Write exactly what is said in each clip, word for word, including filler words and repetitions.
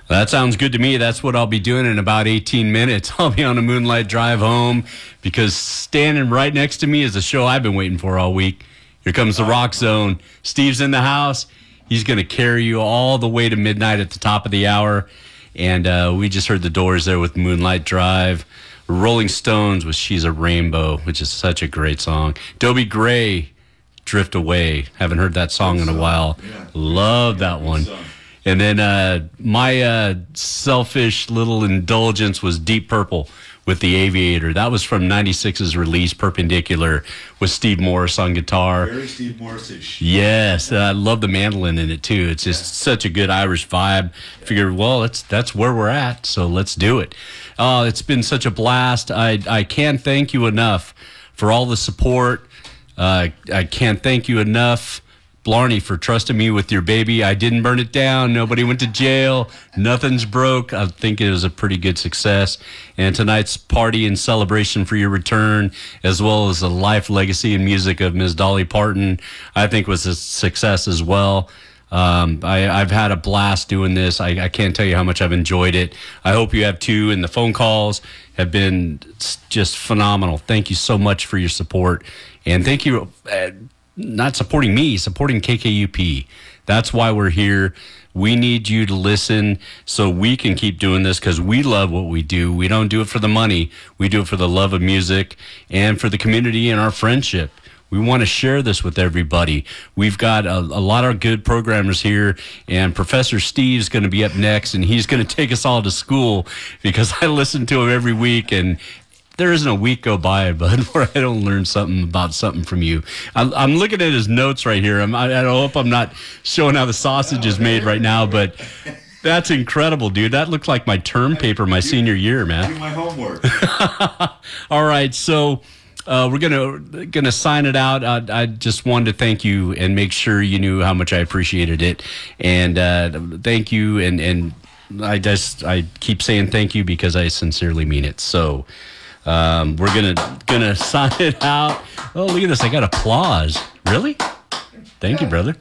That sounds good to me. That's what I'll be doing in about eighteen minutes. I'll be on a moonlight drive home because standing right next to me is the show I've been waiting for all week. Here comes the Rock Zone. Steve's in the house. He's going to carry you all the way to midnight at the top of the hour. And uh, we just heard the Doors there with Moonlight Drive. Rolling Stones with She's a Rainbow, which is such a great song. Dobie Gray, Drift Away. Haven't heard that song in a while. Yeah. Love that one. And then uh, my uh, selfish little indulgence was Deep Purple with The Aviator. That was from ninety-six's release, Perpendicular, with Steve Morris on guitar. Very Steve Morris-ish. Yes, uh, I love the mandolin in it too. It's just yeah. such a good Irish vibe. Figured, well, it's, that's where we're at, so let's do it. Uh, it's been such a blast. I, I can't thank you enough for all the support. Uh, I can't thank you enough, Blarney, for trusting me with your baby. I didn't burn it down. Nobody went to jail. Nothing's broke. I think it was a pretty good success. And tonight's party and celebration for your return, as well as the life, legacy, and music of Miss Dolly Parton, I think was a success as well. Um, I, I've had a blast doing this. I, I can't tell you how much I've enjoyed it. I hope you have too. And the phone calls have been just phenomenal. Thank you so much for your support. And thank you. Uh, not supporting me, supporting K K U P. That's why we're here. We need you to listen so we can keep doing this because we love what we do. We don't do it for the money. We do it for the love of music and for the community and our friendship. We want to share this with everybody. We've got a, a lot of good programmers here, and Professor Steve's going to be up next, and he's going to take us all to school because I listen to him every week, and there isn't a week go by, bud, where I don't learn something about something from you. I'm, I'm looking at his notes right here. I'm, I, I hope I'm not showing how the sausage is made right now, but that's incredible, dude. That looked like my term paper my senior year, man. Do my homework. All right, so uh, we're gonna gonna sign it out. Uh, I just wanted to thank you and make sure you knew how much I appreciated it, and uh, thank you. And and I just I keep saying thank you because I sincerely mean it. So. Um, we're gonna gonna sign it out. Oh, look at this! I got applause. Really? Thank you, brother.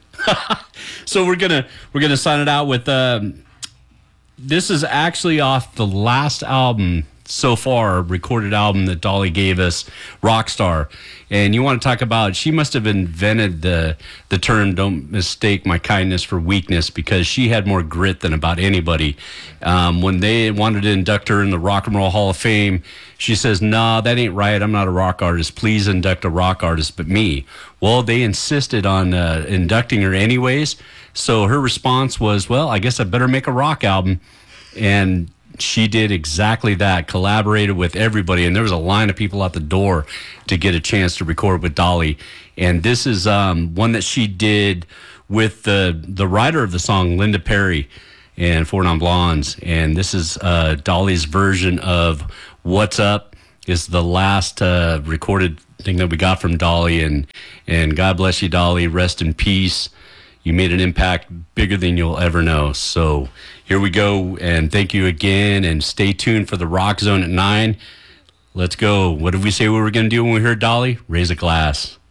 So we're gonna we're gonna sign it out with. Um, this is actually off the last album so far, recorded album that Dolly gave us, Rockstar. And you want to talk about? She must have invented the the term "Don't mistake my kindness for weakness" because she had more grit than about anybody. Um, when they wanted to induct her in the Rock and Roll Hall of Fame, she says, "Nah, that ain't right. I'm not a rock artist. Please induct a rock artist, but me." Well, they insisted on uh, inducting her anyways. So her response was, "Well, I guess I better make a rock album," and she did exactly that, collaborated with everybody, and there was a line of people out the door to get a chance to record with Dolly. And this is um, one that she did with the the writer of the song, Linda Perry, and Four Non Blondes. And this is uh, Dolly's version of What's Up. Is the last uh, recorded thing that we got from Dolly. And, and God bless you, Dolly. Rest in peace. You made an impact bigger than you'll ever know. So here we go, and thank you again, and stay tuned for the Rock Zone at nine. Let's go. What did we say we were going to do when we heard Dolly? Raise a glass.